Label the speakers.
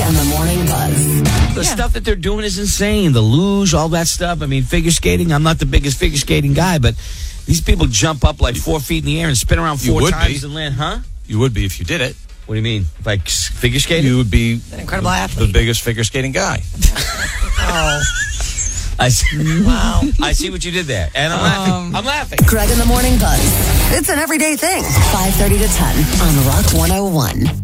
Speaker 1: and the Morning Buzz.
Speaker 2: The stuff that they're doing is insane. The luge, all that stuff. I mean, figure skating. I'm not the biggest figure skating guy, but these people jump up like 4 feet in the air and spin around four times and land, huh?
Speaker 3: You would be if you did it.
Speaker 2: What do you mean? Like figure skating?
Speaker 3: You would be
Speaker 4: an incredible athlete.
Speaker 3: The biggest figure skating guy.
Speaker 4: Oh.
Speaker 2: I see.
Speaker 4: Wow.
Speaker 2: I see what you did there. And I'm laughing. I'm laughing.
Speaker 1: Greg in the Morning Buzz. It's an everyday thing. 5:30 to 10 on Rock 101.